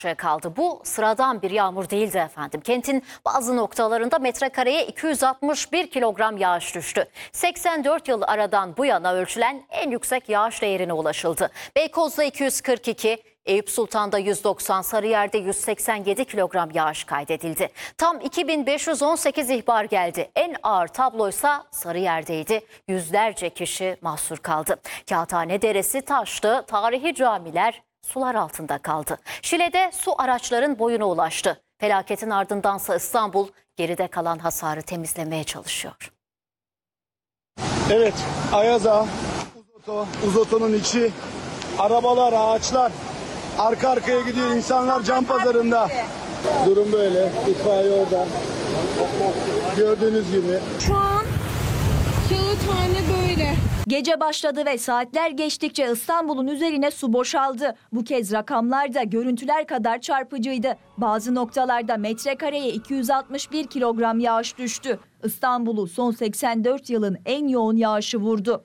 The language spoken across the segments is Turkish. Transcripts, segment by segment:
kaldı. Bu sıradan bir yağmur değildi efendim. Kentin bazı noktalarında metrekareye 261 kilogram yağış düştü. 84 yıl aradan bu yana ölçülen en yüksek yağış değerine ulaşıldı. Beykoz'da 242, Eyüp Sultan'da 190, Sarıyer'de 187 kilogram yağış kaydedildi. Tam 2518 ihbar geldi. En ağır tabloysa Sarıyer'deydi. Yüzlerce kişi mahsur kaldı. Kağıthane Deresi taştı, tarihi camiler sular altında kaldı. Şile'de su araçların boyuna ulaştı. Felaketin ardındansa İstanbul geride kalan hasarı temizlemeye çalışıyor. Evet, Ayaza, Uzoto'nun içi, arabalar, ağaçlar arka arkaya gidiyor. İnsanlar can pazarında. Durum böyle. İtfaiye orada. Gördüğünüz gibi. Şu an Kağıthane böyle. Gece başladı ve saatler geçtikçe İstanbul'un üzerine su boşaldı. Bu kez rakamlar da görüntüler kadar çarpıcıydı. Bazı noktalarda metrekareye 261 kilogram yağış düştü. İstanbul'u son 84 yılın en yoğun yağışı vurdu.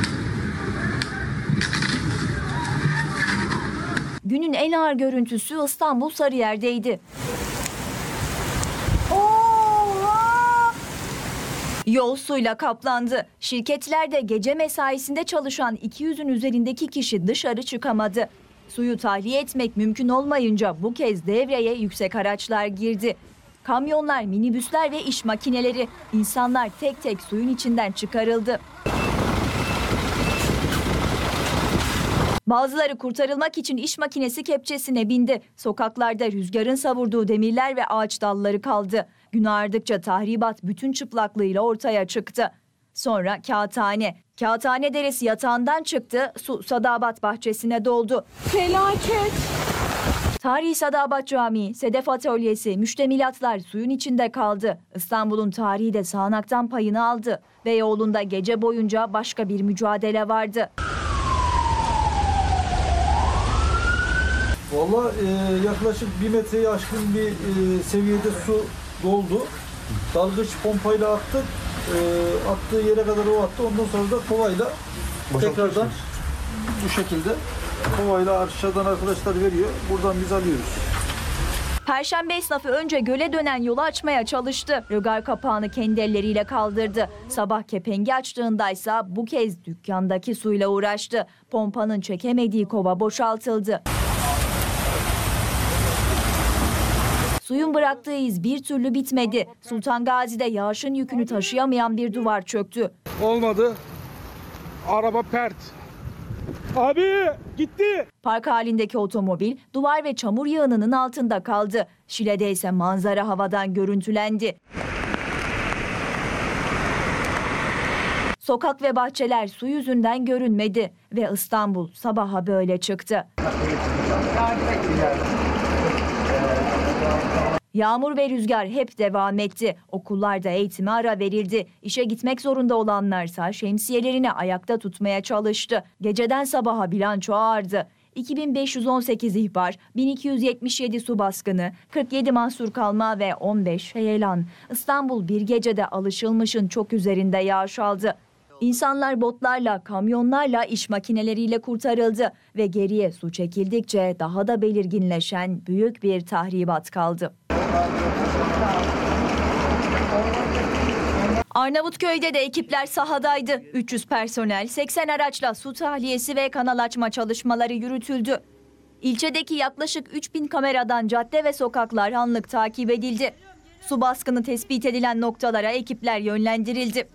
Günün en ağır görüntüsü İstanbul Sarıyer'deydi. Yol suyla kaplandı. Şirketlerde gece mesaisinde çalışan 200'ün üzerindeki kişi dışarı çıkamadı. Suyu tahliye etmek mümkün olmayınca bu kez devreye yüksek araçlar girdi. Kamyonlar, minibüsler ve iş makineleri. İnsanlar tek tek suyun içinden çıkarıldı. Bazıları kurtarılmak için iş makinesi kepçesine bindi. Sokaklarda rüzgarın savurduğu demirler ve ağaç dalları kaldı. Gün ağardıkça tahribat bütün çıplaklığıyla ortaya çıktı. Sonra Kağıthane. Kağıthane Deresi yatağından çıktı, su Sadabat bahçesine doldu. Felaket. Tarihi Sadabat Camii, Sedef Atölyesi, müştemilatlar suyun içinde kaldı. İstanbul'un tarihi de sağanaktan payını aldı. Beyoğlu'nda gece boyunca başka bir mücadele vardı. Vallahi yaklaşık 1 metreye aşkın bir seviyede su doldu. Dalgıç pompayla attık. Attığı yere kadar o attı. Ondan sonra da kovayla tekrardan bu şekilde kovayla aşağıdan arkadaşlar veriyor. Buradan biz alıyoruz. Perşembe esnafı önce göle dönen yolu açmaya çalıştı. Rögar kapağını kendi elleriyle kaldırdı. Sabah kepengi açtığındaysa bu kez dükkandaki suyla uğraştı. Pompanın çekemediği kova boşaltıldı. Suyun bıraktığı iz bir türlü bitmedi. Sultan Gazi'de yağışın yükünü taşıyamayan bir duvar çöktü. Olmadı. Araba pert. Abi gitti. Park halindeki otomobil duvar ve çamur yığınının altında kaldı. Şile'de ise manzara havadan görüntülendi. Sokak ve bahçeler su yüzünden görünmedi ve İstanbul sabaha böyle çıktı. Yağmur ve rüzgar hep devam etti. Okullarda eğitime ara verildi. İşe gitmek zorunda olanlarsa şemsiyelerini ayakta tutmaya çalıştı. Geceden sabaha bilanço ağırdı. 2518 ihbar, 1277 su baskını, 47 mahsur kalma ve 15 heyelan. İstanbul bir gecede alışılmışın çok üzerinde yağış aldı. İnsanlar botlarla, kamyonlarla, iş makineleriyle kurtarıldı ve geriye su çekildikçe daha da belirginleşen büyük bir tahribat kaldı. Arnavutköy'de de ekipler sahadaydı. 300 personel, 80 araçla su tahliyesi ve kanal açma çalışmaları yürütüldü. İlçedeki yaklaşık 3000 kameradan cadde ve sokaklar anlık takip edildi. Su baskını tespit edilen noktalara ekipler yönlendirildi.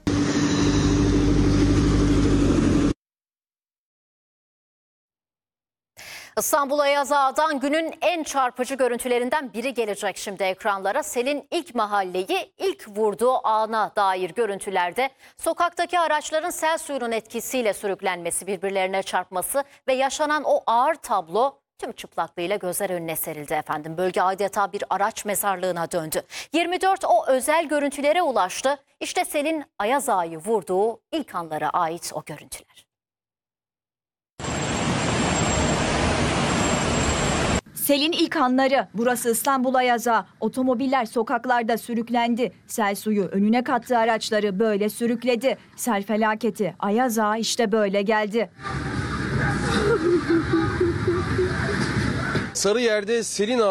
İstanbul Ayaz Ağa'dan günün en çarpıcı görüntülerinden biri gelecek şimdi ekranlara. Selin ilk mahalleyi ilk vurduğu ana dair görüntülerde sokaktaki araçların sel suyunun etkisiyle sürüklenmesi, birbirlerine çarpması ve yaşanan o ağır tablo tüm çıplaklığıyla gözler önüne serildi efendim. Bölge adeta bir araç mezarlığına döndü. 24 o özel görüntülere ulaştı. İşte Selin Ayaz Ağa'yı vurduğu ilk anlara ait o görüntüler. Selin ilk anları. Burası İstanbul Ayaz Ağa. Otomobiller sokaklarda sürüklendi. Sel suyu önüne kattığı araçları böyle sürükledi. Sel felaketi Ayaz Ağa işte böyle geldi. Sarıyer'de selin